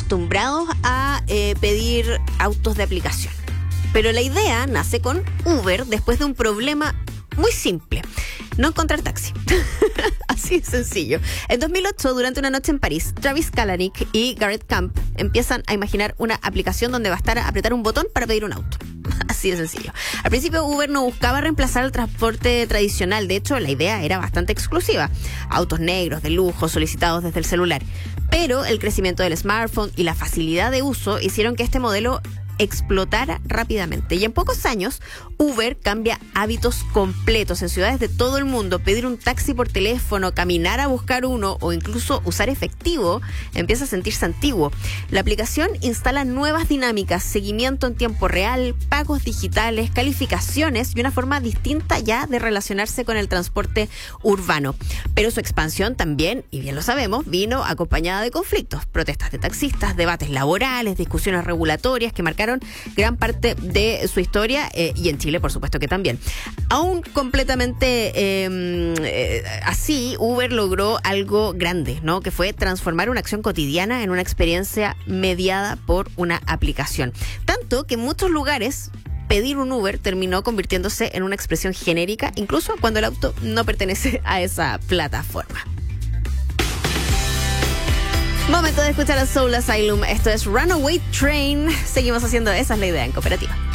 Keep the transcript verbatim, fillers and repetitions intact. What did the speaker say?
acostumbrados a eh, pedir autos de aplicación. Pero la idea nace con Uber después de un problema muy simple: no encontrar taxi. Así de sencillo. En dos mil ocho, durante una noche en París, Travis Kalanick y Garrett Camp empiezan a imaginar una aplicación donde bastara apretar un botón para pedir un auto. Así de sencillo. Al principio, Uber no buscaba reemplazar el transporte tradicional. De hecho, la idea era bastante exclusiva: autos negros, de lujo, solicitados desde el celular. Pero el crecimiento del smartphone y la facilidad de uso hicieron que este modelo explotara rápidamente. Y en pocos años, Uber cambia hábitos completos en ciudades de todo el mundo. Pedir un taxi por teléfono, caminar a buscar uno o incluso usar efectivo empieza a sentirse antiguo. La aplicación instala nuevas dinámicas: seguimiento en tiempo real, pagos digitales, calificaciones y una forma distinta ya de relacionarse con el transporte urbano. Pero su expansión también, y bien lo sabemos, vino acompañada de conflictos: protestas de taxistas, debates laborales, discusiones regulatorias que marcaron gran parte de su historia, eh, y en Chile, por supuesto que también. Aún completamente eh, eh, así, Uber logró algo grande, ¿no? Que fue transformar una acción cotidiana en una experiencia mediada por una aplicación. Tanto que en muchos lugares pedir un Uber terminó convirtiéndose en una expresión genérica, incluso cuando el auto no pertenece a esa plataforma. Momento de escuchar a Soul Asylum. Esto es Runaway Train. Seguimos haciendo Esa es la Idea en Cooperativa.